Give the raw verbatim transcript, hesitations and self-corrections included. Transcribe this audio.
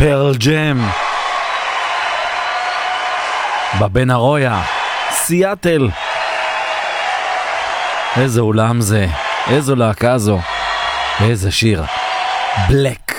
פרל ג'ם, בבן הרויה, סיאטל. איזה אולם זה, איזו להקה זו, איזה שיר. בלק.